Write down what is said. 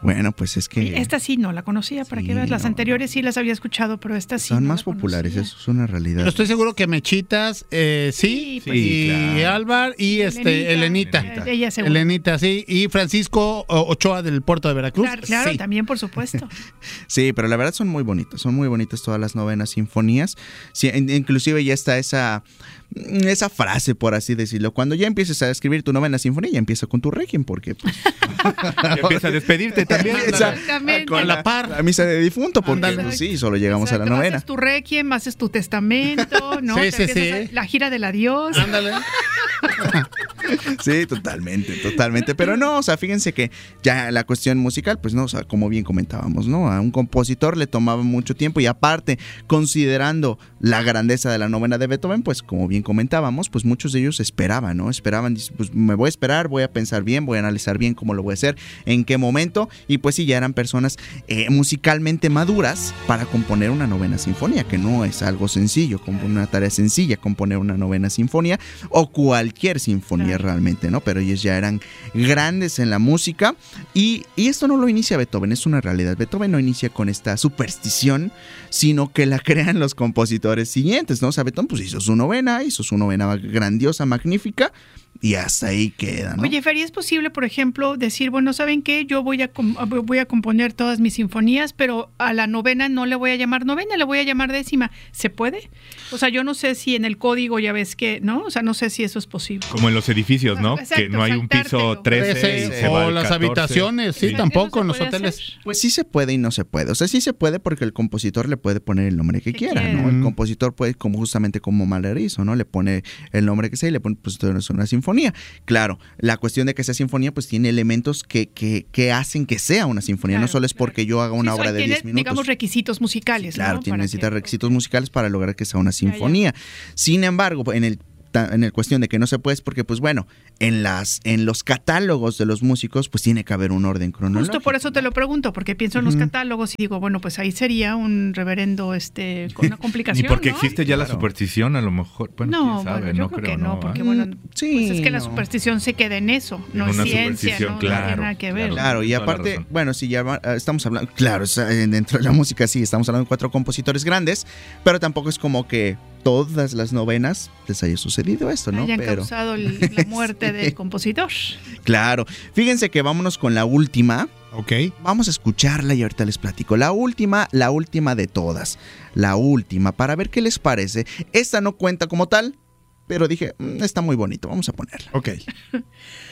Bueno, pues es que... Esta sí no la conocía, para Sí, que veas. Las no. anteriores sí las había escuchado, pero esta sí son no más la populares, conocía. eso es una realidad. Pero estoy seguro que Mechitas, sí, pues, y claro. Álvar y Elenita. Ella seguro. Elenita, sí, y Francisco Ochoa del Puerto de Veracruz. Claro, sí. también, por supuesto. Sí, pero la verdad son muy bonitas todas las novenas sinfonías. Sí, inclusive ya está esa frase, por así decirlo. Cuando ya empieces a escribir tu novena sinfonía, ya empieza con tu requiem, porque pues, Y empieza a despedirte también. Exactamente. Con la par. la misa de difunto, porque Ándale. pues, sí, solo llegamos a la Exacto, novena. Haces tu requiem, haces tu testamento, ¿no? Sí, Te sí, empiezas sí. la gira del adiós. Ándale. Sí, totalmente. Pero no, o sea, fíjense que ya la cuestión musical, pues no, o sea, como bien comentábamos, ¿no? A un compositor le tomaba mucho tiempo y aparte, considerando la grandeza de la novena de Beethoven, pues como bien comentábamos, pues muchos de ellos esperaban, ¿no? Esperaban, pues me voy a esperar, voy a pensar bien, voy a analizar bien cómo lo voy a hacer, en qué momento, y pues sí, ya eran personas musicalmente maduras para componer una novena sinfonía, que no es algo sencillo, como una tarea sencilla componer una novena sinfonía o cualquier sinfonía realmente, ¿no? Pero ellos ya eran grandes en la música y esto no lo inicia Beethoven, es una realidad. Beethoven no inicia con esta superstición, sino que la crean los compositores siguientes, ¿no? O sea, Beethoven pues hizo su novena grandiosa, magnífica, y hasta ahí queda, ¿no? Oye, Fer, ¿y es posible, por ejemplo, decir, bueno, ¿saben qué? Yo voy a componer todas mis sinfonías, pero a la novena no le voy a llamar novena, le voy a llamar décima? ¿Se puede? O sea, yo no sé si en el código ya ves que, ¿no? O sea, no sé si eso es posible. Como en los edificios, ¿no? Exacto, que no hay un piso saltártelo. 13 y se va o al las 14. habitaciones, sí, Sí. tampoco en ¿Eso los se puede hoteles. hacer? Pues sí se puede y no se puede. O sea, sí se puede porque el compositor le puede poner el nombre que quiera, quiera. ¿no? El compositor puede, como justamente como Mahler hizo, ¿no? Le pone el nombre que sea y le pone, pues esto es una sinfonía. Claro, la cuestión de que sea sinfonía, pues tiene elementos que hacen que sea una sinfonía. Claro, no solo es porque yo haga una Sí, obra de tiene, 10 minutos. digamos, requisitos musicales, Claro, ¿no? necesita requisitos musicales para lograr que sea una sinfonía. Sin embargo, en el cuestión de que no se puede es porque, pues bueno, en los catálogos de los músicos, pues tiene que haber un orden cronológico. Justo por eso te lo pregunto, porque pienso en los catálogos y digo, bueno, pues ahí sería un reverendo con una complicación, Ni porque ¿no? existe ya la superstición, a lo mejor. Bueno, No, quién sabe, bueno, yo no creo creo, que no, ¿no? porque bueno, sí, pues es que la no. superstición se queda en eso, no En es una ciencia, superstición, no claro, tiene nada que ver. Claro, y Toda la aparte, razón. bueno, si ya estamos hablando, claro, dentro de la música sí, estamos hablando de 4 compositores grandes, pero tampoco es como que todas las novenas les haya sucedido esto, ¿no? Hayan Pero causado la muerte del compositor. claro, fíjense que vámonos con la última. Ok. Vamos a escucharla y ahorita les platico. La última de todas. La última, para ver qué les parece. Esta no cuenta como tal, pero dije, está muy bonito, vamos a ponerla. Ok.